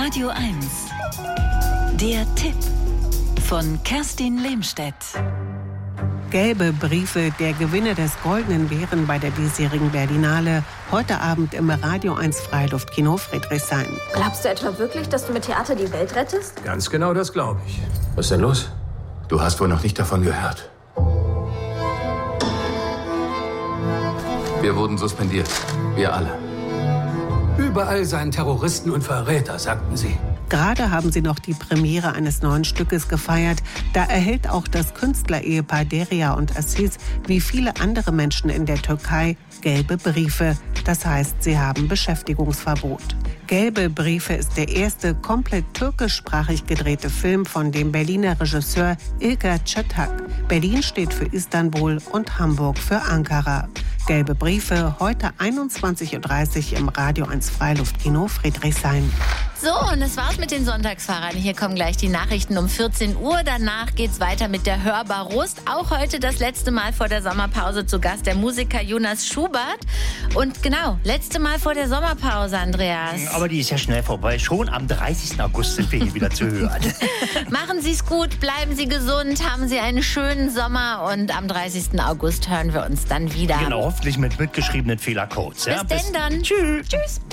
Radio 1. Der Tipp von Kerstin Lehmstedt. Gelbe Briefe, der Gewinner des Goldenen Bären bei der diesjährigen Berlinale. Heute Abend im Radio 1 Freiluftkino Friedrichshain. Glaubst du etwa wirklich, dass du mit Theater die Welt rettest? Ganz genau, das glaube ich. Was ist denn los? Du hast wohl noch nicht davon gehört. Wir wurden suspendiert. Wir alle. Überall seien Terroristen und Verräter, sagten sie. Gerade haben sie noch die Premiere eines neuen Stückes gefeiert. Da erhält auch das Künstlerehepaar Derya und Aziz, wie viele andere Menschen in der Türkei, gelbe Briefe. Das heißt, sie haben Beschäftigungsverbot. Gelbe Briefe ist der erste komplett türkischsprachig gedrehte Film von dem Berliner Regisseur Ilker Çatak. Berlin steht für Istanbul und Hamburg für Ankara. Gelbe Briefe, heute 21.30 Uhr im Radio 1 Freiluftkino Friedrichshain. So, und das war's mit den Sonntagsfahrern. Hier kommen gleich die Nachrichten um 14 Uhr. Danach geht's weiter mit der Hörbar Rust. Auch heute das letzte Mal vor der Sommerpause zu Gast der Musiker Jonas Schubert. Und genau, letzte Mal vor der Sommerpause, Andreas. Aber die ist ja schnell vorbei. Schon am 30. August sind wir hier wieder zu hören. Machen Sie's gut, bleiben Sie gesund, haben Sie einen schönen Sommer. Und am 30. August hören wir uns dann wieder. Genau, hoffentlich mit mitgeschriebenen Fehlercodes. Ja? Bis denn dann. Tschüss. Tschüss.